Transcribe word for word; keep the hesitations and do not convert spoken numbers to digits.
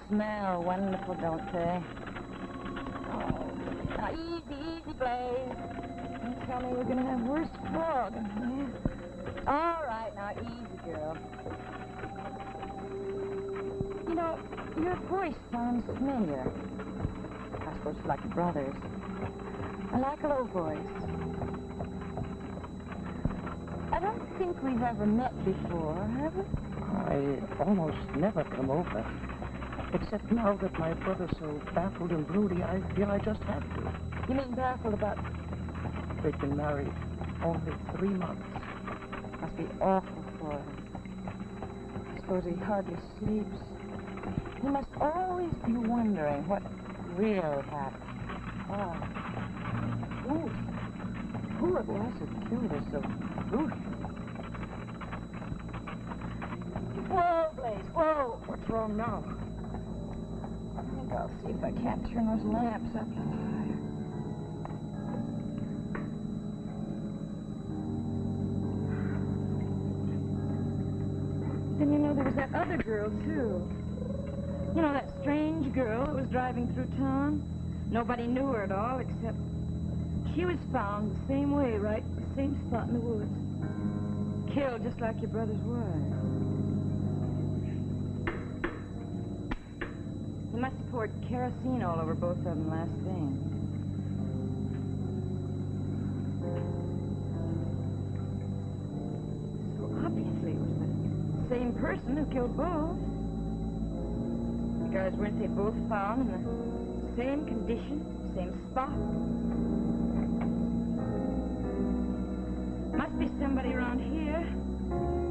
smell wonderful, don't they? Oh, now easy, easy, Blaze. Don't tell me we're going to have worse fog in here. All right, now easy, girl. You know, your voice sounds familiar. I suppose it's like your brother's. I like a low voice. I don't think we've ever met before, have we? I almost never come over. Except now that my brother's so baffled and broody, I feel I just have to. You mean baffled about... They've been married only three months. Must be awful for him. I suppose he hardly sleeps. He must always be wondering what really happened. Oh. Ooh. Who it was that killed her so brutally? Whoa, Blaze, whoa! What's wrong now? I think I'll see if I can't turn those lamps up higher. Then you know there was that other girl, too. You know, that strange girl that was driving through town? Nobody knew her at all, except she was found the same way, right at the same spot in the woods. Killed just like your brother's wife. He must have poured kerosene all over both of them last thing. So obviously it was the same person who killed both. Because weren't they both found in the same condition, same spot? Must be somebody around here.